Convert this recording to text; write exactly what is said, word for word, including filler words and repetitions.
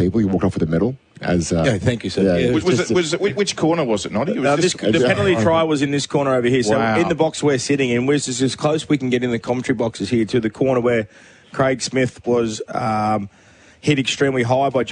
people. You walked off with a medal. As uh, yeah, thank you, sir. Yeah, Yeah, it Was, was, it, was it, which corner was it, Noddy? It was Uh, this, this, the penalty try was in this corner over here. So Wow. in the box we're sitting in, we're just as close we can get in the commentary boxes here to the corner where Craig Smith was um, hit extremely high by